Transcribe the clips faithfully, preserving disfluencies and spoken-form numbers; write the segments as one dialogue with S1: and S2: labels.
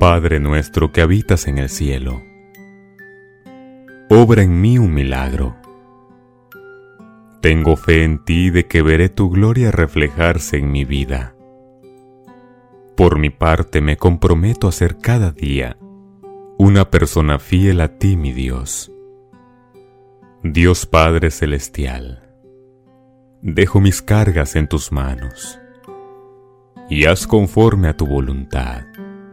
S1: Padre nuestro que habitas en el cielo, obra en mí un milagro. Tengo fe en ti de que veré tu gloria reflejarse en mi vida. Por mi parte me comprometo a ser cada día una persona fiel a ti, mi Dios. Dios Padre Celestial, dejo mis cargas en tus manos y haz conforme a tu voluntad.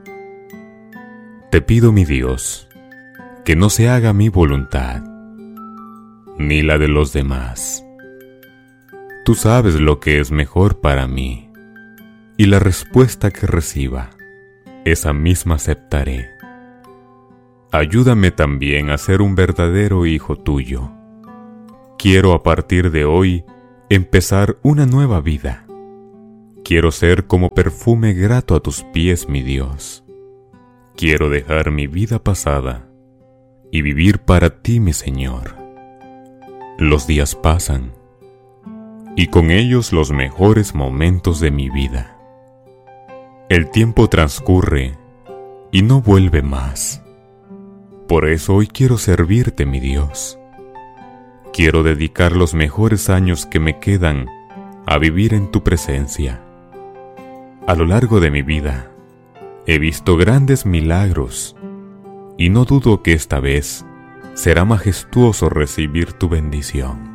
S1: Te pido, mi Dios, que no se haga mi voluntad, ni la de los demás. Tú sabes lo que es mejor para mí, y la respuesta que reciba, esa misma aceptaré. Ayúdame también a ser un verdadero hijo tuyo. Quiero a partir de hoy empezar una nueva vida. Quiero ser como perfume grato a tus pies, mi Dios. Quiero dejar mi vida pasada y vivir para ti, mi Señor. Los días pasan, y con ellos los mejores momentos de mi vida. El tiempo transcurre y no vuelve más. Por eso hoy quiero servirte, mi Dios. Quiero dedicar los mejores años que me quedan a vivir en tu presencia. A lo largo de mi vida he visto grandes milagros y no dudo que esta vez será majestuoso recibir tu bendición.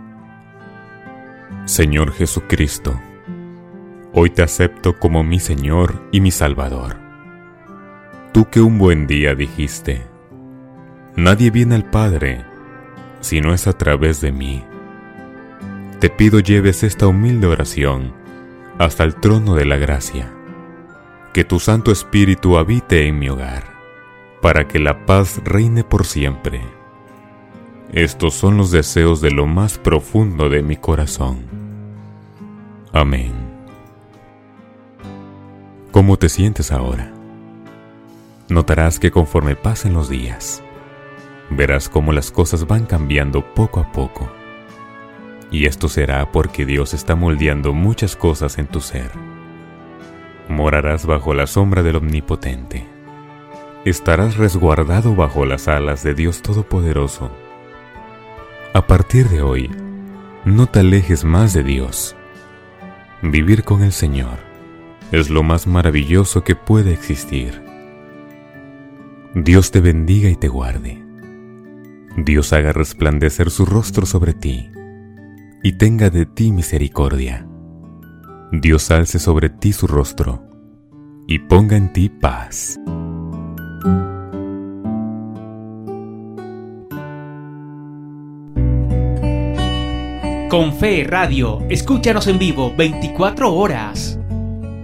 S1: Señor Jesucristo, hoy te acepto como mi Señor y mi Salvador. Tú que un buen día dijiste: nadie viene al Padre si no es a través de mí. Te pido lleves esta humilde oración hasta el trono de la gracia. Que tu Santo Espíritu habite en mi hogar, para que la paz reine por siempre. Estos son los deseos de lo más profundo de mi corazón. Amén. ¿Cómo te sientes ahora? Notarás que conforme pasen los días, verás cómo las cosas van cambiando poco a poco. Y esto será porque Dios está moldeando muchas cosas en tu ser. Morarás bajo la sombra del Omnipotente. Estarás resguardado bajo las alas de Dios Todopoderoso. A partir de hoy, no te alejes más de Dios. Vivir con el Señor es lo más maravilloso que puede existir. Dios te bendiga y te guarde. Dios haga resplandecer su rostro sobre ti y tenga de ti misericordia. Dios alce sobre ti su rostro y ponga en ti paz.
S2: Con Fe Radio, escúchanos en vivo veinticuatro horas.